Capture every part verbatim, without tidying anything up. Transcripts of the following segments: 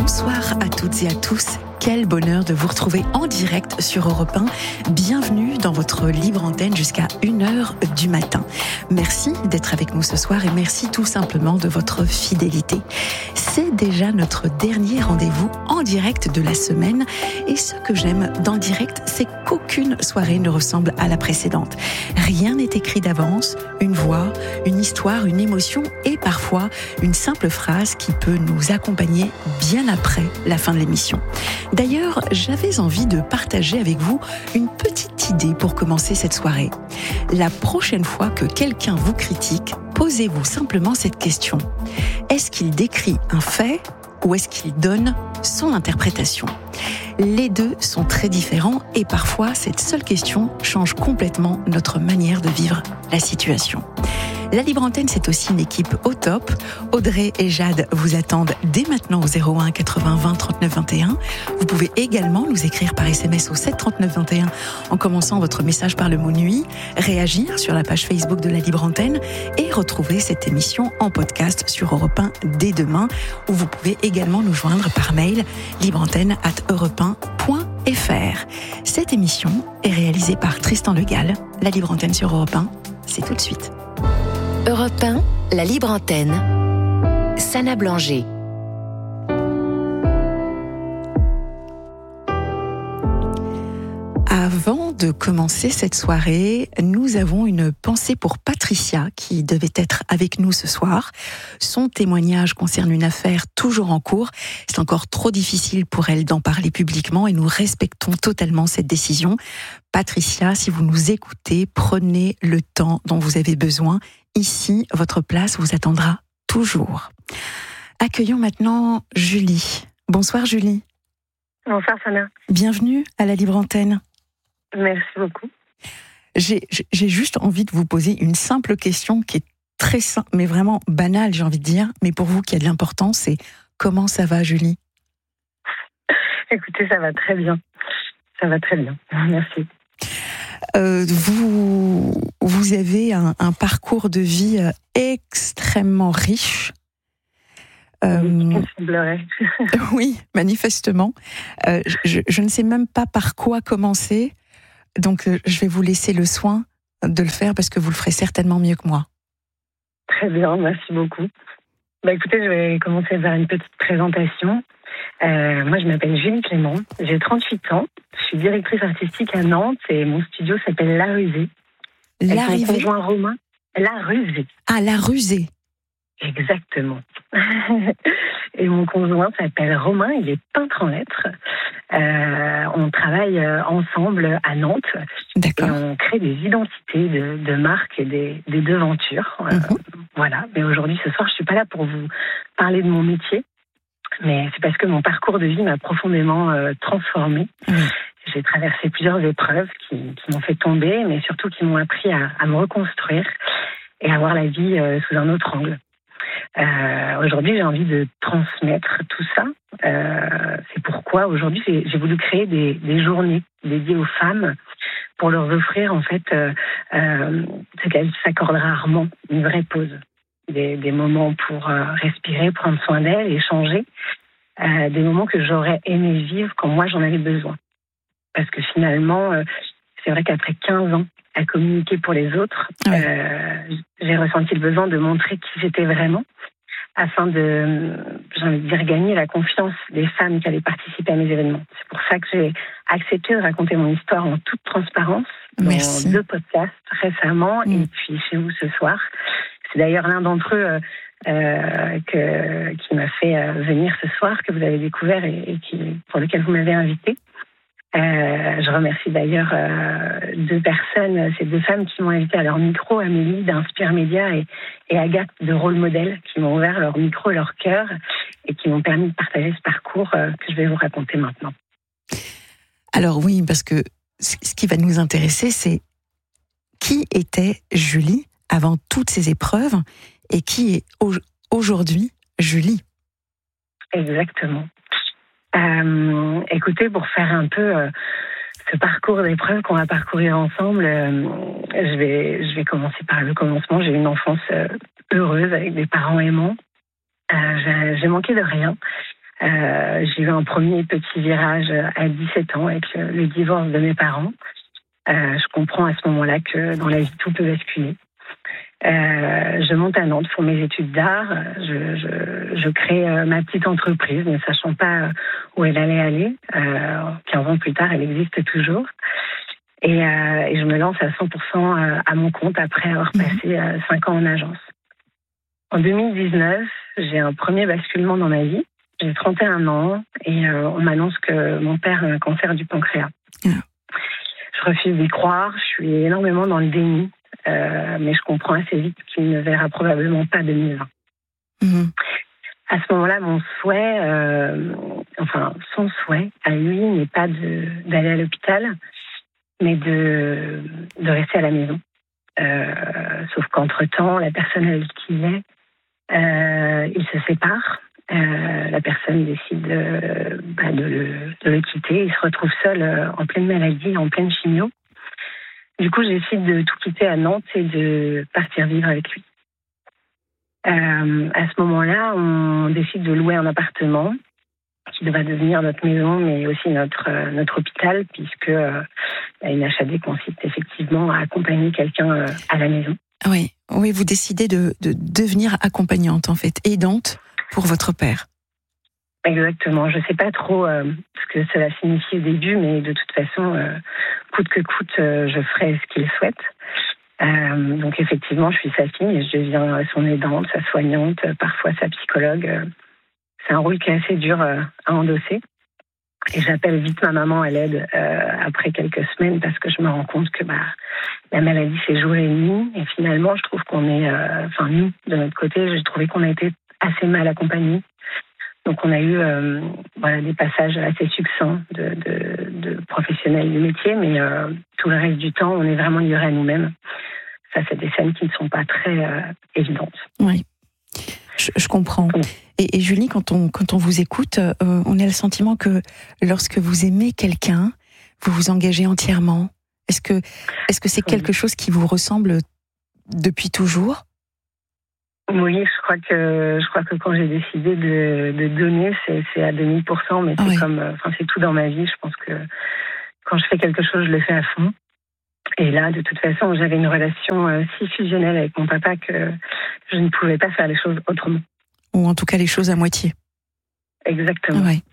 Bonsoir à toutes et à tous. Quel bonheur de vous retrouver en direct sur Europe un. Bienvenue dans votre libre antenne jusqu'à une heure du matin. Merci d'être avec nous ce soir et merci tout simplement de votre fidélité. C'est déjà notre dernier rendez-vous en direct de la semaine et ce que j'aime dans le direct, c'est qu'aucune soirée ne ressemble à la précédente. Rien n'est écrit d'avance, une voix, une histoire, une émotion et parfois une simple phrase qui peut nous accompagner bien après la fin de l'émission. D'ailleurs, j'avais envie de partager avec vous une petite idée pour commencer cette soirée. La prochaine fois que quelqu'un vous critique, posez-vous simplement cette question. Est-ce qu'il décrit un fait ou est-ce qu'il donne son interprétation ? Les deux sont très différents et parfois cette seule question change complètement notre manière de vivre la situation. La Libre Antenne, c'est aussi une équipe au top. Audrey et Jade vous attendent dès maintenant au zéro un quatre-vingts vingt trente-neuf vingt et un. Vous pouvez également nous écrire par S M S au sept trente-neuf vingt et un en commençant votre message par le mot nuit, réagir sur la page Facebook de la Libre Antenne et retrouver cette émission en podcast sur Europe un dès demain, où vous pouvez également nous joindre par mail libreantenne arobase europe un point f r. Cette émission est réalisée par Tristan Le Gall. La Libre Antenne sur Europe un, c'est tout de suite. Europe un, la Libre Antenne. Sana Blanger. Avant de commencer cette soirée, nous avons une pensée pour Patricia qui devait être avec nous ce soir. Son témoignage concerne une affaire toujours en cours. C'est encore trop difficile pour elle d'en parler publiquement et nous respectons totalement cette décision. Patricia, si vous nous écoutez, prenez le temps dont vous avez besoin. Ici, votre place vous attendra toujours. Accueillons maintenant Julie. Bonsoir Julie. Bonsoir Sana. Bienvenue à la Libre Antenne. Merci beaucoup. J'ai, j'ai juste envie de vous poser une simple question qui est très simple, mais vraiment banale, j'ai envie de dire, mais pour vous qui a de l'importance, c'est comment ça va Julie ? Écoutez, ça va très bien. Ça va très bien. Merci. Euh, vous, vous avez un, un parcours de vie extrêmement riche. Euh, semblerait. Oui, manifestement. Euh, je, je ne sais même pas par quoi commencer, donc je vais vous laisser le soin de le faire parce que vous le ferez certainement mieux que moi. Très bien, merci beaucoup. Bah, écoutez, je vais commencer par une petite présentation. Euh, moi, je m'appelle Julie Clément, j'ai trente-huit ans, je suis directrice artistique à Nantes et mon studio s'appelle La Rusée. L'Arrivée. Mon conjoint romain, La Rusée. Ah, La Rusée. Exactement. Et mon conjoint s'appelle Romain, il est peintre en lettres. Euh, on travaille ensemble à Nantes. D'accord. Et on crée des identités de, de marques et des, des devantures. Euh, Mm-hmm. Voilà. Mais aujourd'hui, ce soir, je suis pas là pour vous parler de mon métier. Mais c'est parce que mon parcours de vie m'a profondément euh, transformée. Oui. J'ai traversé plusieurs épreuves qui, qui m'ont fait tomber, mais surtout qui m'ont appris à, à me reconstruire et à voir la vie euh, sous un autre angle. Euh, aujourd'hui, j'ai envie de transmettre tout ça. Euh, c'est pourquoi aujourd'hui, j'ai, j'ai voulu créer des, des journées dédiées aux femmes pour leur offrir en fait euh, euh, ce qu'elles s'accordent rarement, une vraie pause. Des, des moments pour euh, respirer, prendre soin d'elles, échanger. Euh, des moments que j'aurais aimé vivre quand moi j'en avais besoin. Parce que finalement, euh, c'est vrai qu'après quinze ans à communiquer pour les autres, Ouais. euh, j'ai ressenti le besoin de montrer qui j'étais vraiment, afin de, j'ai envie de dire, gagner la confiance des femmes qui allaient participer à mes événements. C'est pour ça que j'ai accepté de raconter mon histoire en toute transparence Merci. dans deux podcasts récemment Mm. et puis chez vous ce soir. C'est d'ailleurs l'un d'entre eux euh, euh, que, qui m'a fait euh, venir ce soir, que vous avez découvert et, et qui, pour lequel vous m'avez invité. Euh, je remercie d'ailleurs euh, deux personnes, ces deux femmes qui m'ont invité à leur micro, Amélie d'Inspire Média et, et Agathe de Rôle Modèle, qui m'ont ouvert leur micro et leur cœur et qui m'ont permis de partager ce parcours euh, que je vais vous raconter maintenant. Alors oui, parce que ce qui va nous intéresser, c'est qui était Julie avant toutes ces épreuves et qui est au- aujourd'hui Julie. Exactement. Euh, écoutez, pour faire un peu euh, ce parcours d'épreuves qu'on va parcourir ensemble, euh, je vais je vais commencer par le commencement. J'ai eu une enfance euh, heureuse avec des parents aimants. Euh, j'ai, j'ai manqué de rien. Euh, j'ai eu un premier petit virage à dix-sept ans avec le, le divorce de mes parents. Euh, je comprends à ce moment-là que dans la vie, tout peut basculer. Euh, je monte à Nantes pour mes études d'art. Je, je, je crée euh, ma petite entreprise, ne sachant pas où elle allait aller. Euh, quinze ans plus tard, elle existe toujours. Et, euh, et je me lance à cent pour cent à mon compte après avoir passé euh, cinq ans en agence. En deux mille dix-neuf, j'ai un premier basculement dans ma vie. J'ai trente et un ans et euh, on m'annonce que mon père a un cancer du pancréas. Mmh. Je refuse d'y croire, je suis énormément dans le déni. Euh, mais je comprends assez vite qu'il ne verra probablement pas deux mille vingt. Mmh. À ce moment-là, mon souhait, euh, enfin son souhait à lui n'est pas de, d'aller à l'hôpital, mais de, de rester à la maison. Euh, sauf qu'entre-temps, la personne avec qui il est, euh, il se sépare. Euh, la personne décide euh, bah, de, le, de le quitter. Il se retrouve seul euh, en pleine maladie, en pleine chimio. Du coup, je décide de tout quitter à Nantes et de partir vivre avec lui. Euh, à ce moment-là, on décide de louer un appartement qui va devenir notre maison, mais aussi notre, euh, notre hôpital, puisque euh, une H A D consiste effectivement à accompagner quelqu'un euh, à la maison. Oui, oui, vous décidez de, de devenir accompagnante, en fait, aidante pour votre père. Exactement. Je ne sais pas trop euh, ce que cela signifie au début, mais de toute façon, euh, coûte que coûte, euh, je ferai ce qu'il souhaite. Euh, donc effectivement, je suis sa fille et je deviens son aidante, sa soignante, parfois sa psychologue. C'est un rôle qui est assez dur euh, à endosser. Et j'appelle vite ma maman à l'aide euh, après quelques semaines parce que je me rends compte que bah, la maladie, c'est jour et nuit. Et finalement, je trouve qu'on est, euh, enfin nous, de notre côté, j'ai trouvé qu'on a été assez mal accompagnés. Donc on a eu euh, voilà, des passages assez succincts de, de, de professionnels du métier, mais euh, tout le reste du temps, on est vraiment livrés à nous-mêmes. Ça, c'est des scènes qui ne sont pas très euh, évidentes. Oui, je, je comprends. Oui. Et, et Julie, quand on, quand on vous écoute, euh, on a le sentiment que lorsque vous aimez quelqu'un, vous vous engagez entièrement. Est-ce que, est-ce que c'est quelque chose qui vous ressemble depuis toujours ? Oui, je crois que je crois que quand j'ai décidé de, de donner, c'est, c'est à deux mille pour cent, mais c'est oui. comme, enfin c'est tout dans ma vie. Je pense que quand je fais quelque chose, je le fais à fond. Et là, de toute façon, j'avais une relation euh, si fusionnelle avec mon papa que je ne pouvais pas faire les choses autrement. Ou en tout cas les choses à moitié. Exactement. Oui.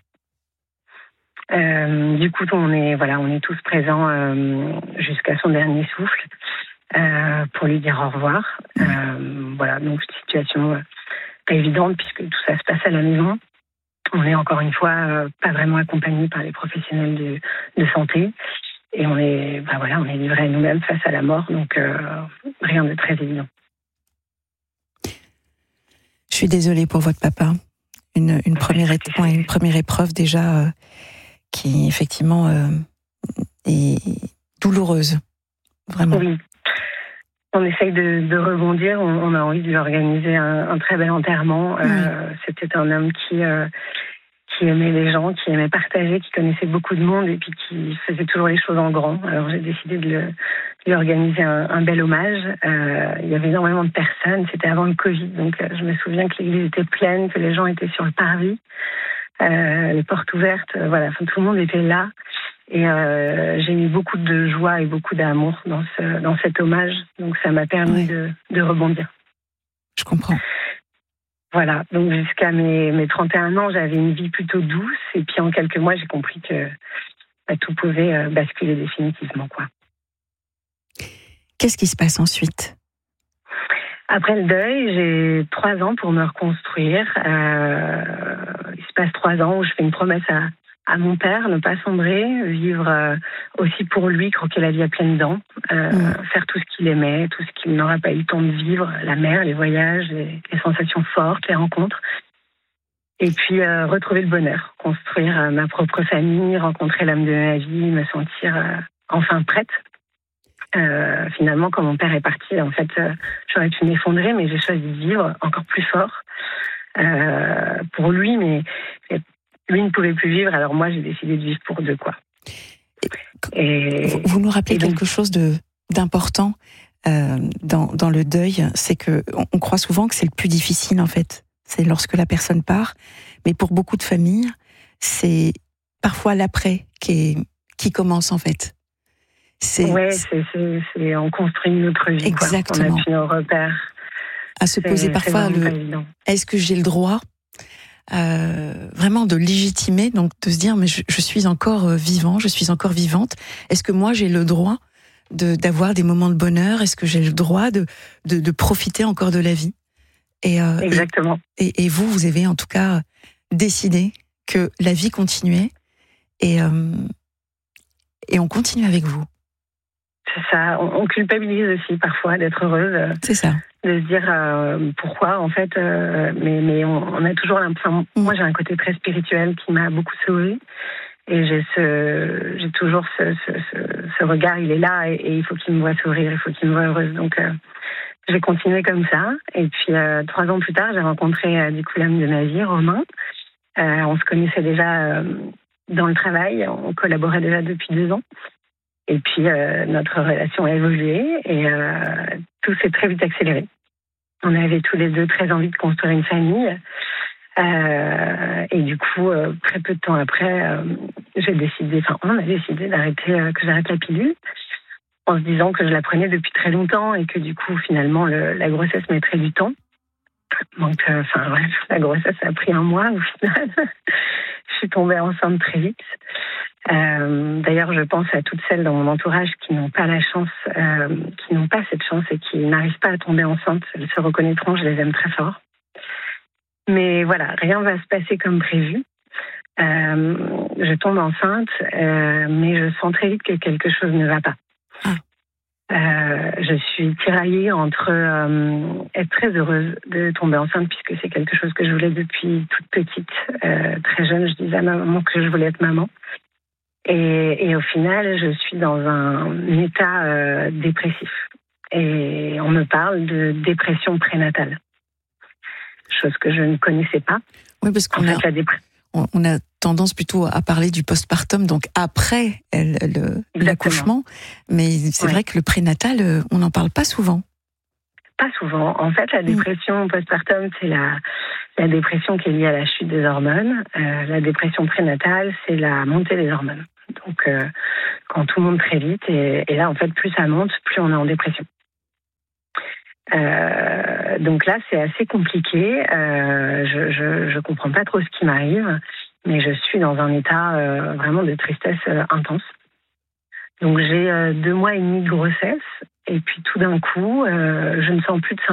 Euh, du coup, on est voilà, on est tous présents euh, jusqu'à son dernier souffle. Euh, pour lui dire au revoir. Mmh. Euh, voilà, donc situation euh, pas évidente puisque tout ça se passe à la maison. On est encore une fois euh, pas vraiment accompagné par les professionnels de, de santé et on est, bah voilà, on est livré à nous-mêmes face à la mort, donc euh, rien de très évident. Je suis désolée pour votre papa. Une, une, première, é- ouais, une première épreuve déjà euh, qui effectivement euh, est douloureuse, vraiment. Oui. On essaye de, de rebondir. On, on a envie de lui organiser un, un très bel enterrement. Oui. Euh, c'était un homme qui, euh, qui aimait les gens, qui aimait partager, qui connaissait beaucoup de monde et puis qui faisait toujours les choses en grand. Alors j'ai décidé de, le, de lui organiser un, un bel hommage. Euh, il y avait énormément de personnes. C'était avant le Covid, donc euh, je me souviens que l'église était pleine, que les gens étaient sur le parvis, euh, les portes ouvertes. Euh, voilà, enfin, tout le monde était là. Et euh, j'ai eu beaucoup de joie et beaucoup d'amour dans, ce, dans cet hommage. Donc ça m'a permis oui. de, de rebondir. Je comprends. Voilà, donc jusqu'à mes, mes trente et un ans, j'avais une vie plutôt douce. Et puis en quelques mois, j'ai compris que bah, tout pouvait euh, basculer définitivement, quoi. Qu'est-ce qui se passe ensuite ? Après le deuil, j'ai trois ans pour me reconstruire. Euh, il se passe trois ans où je fais une promesse à... à mon père, ne pas sombrer, vivre euh, aussi pour lui, croquer la vie à pleines dents, euh, mmh. faire tout ce qu'il aimait, tout ce qu'il n'aura pas eu le temps de vivre, la mer, les voyages, les, les sensations fortes, les rencontres. Et puis euh, retrouver le bonheur, construire euh, ma propre famille, rencontrer l'homme de ma vie, me sentir euh, enfin prête. Euh, finalement, quand mon père est parti, en fait, euh, j'aurais pu m'effondrer, mais j'ai choisi de vivre encore plus fort euh, pour lui, mais... lui ne pouvait plus vivre, alors moi j'ai décidé de vivre pour deux, quoi. Et, vous, vous nous rappelez donc, quelque chose de, d'important euh, dans, dans le deuil, c'est que on, on croit souvent que c'est le plus difficile en fait. C'est lorsque la personne part, Mais pour beaucoup de familles, c'est parfois l'après qui, est, qui commence en fait. C'est, ouais, c'est, c'est, c'est on construit notre vie. Exactement. Quoi. On a plus nos repères. À se poser c'est, parfois c'est le. Est-ce que j'ai le droit, euh, vraiment de légitimer, donc de se dire mais je, je suis encore vivant, je suis encore vivante. Est-ce que moi j'ai le droit de d'avoir des moments de bonheur? Est-ce que j'ai le droit de de, de profiter encore de la vie? Et euh, exactement. Et, et, et vous, vous avez en tout cas décidé que la vie continuait et euh, et on continue avec vous. C'est ça. On, on culpabilise aussi parfois d'être heureuse. C'est ça. De se dire euh, pourquoi en fait. Euh, mais mais on, on a toujours l'impression. Mmh. Moi, j'ai un côté très spirituel qui m'a beaucoup sauvée. Et j'ai ce, j'ai toujours ce, ce, ce, ce regard. Il est là et, et il faut qu'il me voie sourire. Il faut qu'il me voie heureuse. Donc euh, j'ai continué comme ça. Et puis euh, trois ans plus tard, j'ai rencontré euh, du coup l'homme de ma vie, Romain. Euh, on se connaissait déjà euh, dans le travail. On collaborait déjà depuis deux ans. Et puis, euh, notre relation a évolué et euh, tout s'est très vite accéléré. On avait tous les deux très envie de construire une famille. Euh, et du coup, euh, très peu de temps après, euh, j'ai décidé, enfin, on a décidé d'arrêter, euh, que j'arrête la pilule, en se disant que je la prenais depuis très longtemps et que du coup, finalement, le, la grossesse mettrait du temps. Donc, enfin, euh, bref, la grossesse a pris un mois au final. Je suis tombée enceinte très vite. Euh, d'ailleurs, je pense à toutes celles dans mon entourage qui n'ont pas la chance, euh, qui n'ont pas cette chance et qui n'arrivent pas à tomber enceinte. Elles se reconnaîtront, je les aime très fort. Mais voilà, rien va se passer comme prévu. Euh, je tombe enceinte, euh, mais je sens très vite que quelque chose ne va pas. Ah. Euh, je suis tiraillée entre euh, être très heureuse de tomber enceinte puisque c'est quelque chose que je voulais depuis toute petite. Euh, très jeune, je disais à ma maman que je voulais être maman. Et, et au final, je suis dans un état euh, dépressif. Et on me parle de dépression prénatale. Chose que je ne connaissais pas. Oui, parce qu'on en a, fait, la dépr... on a tendance plutôt à parler du postpartum, donc après le, l'accouchement. Mais c'est oui. vrai que le prénatal, on n'en parle pas souvent. Pas souvent. En fait, la dépression mmh. postpartum, c'est la, la dépression qui est liée à la chute des hormones. Euh, la dépression prénatale, c'est la montée des hormones. Donc, euh, quand tout monte très vite, et, et là, en fait, plus ça monte, plus on est en dépression. Euh, donc là, c'est assez compliqué. Euh, je, je, je comprends pas trop ce qui m'arrive, mais je suis dans un état euh, vraiment de tristesse euh, intense. Donc, j'ai euh, deux mois et demi de grossesse, et puis tout d'un coup, euh, je ne sens plus de